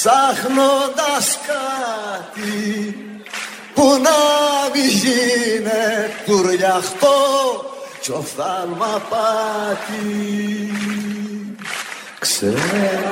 ψάχνοντας κάτι που να μη γίνε τουριαχτό κι οφθάλμα πάτη. Ξέρω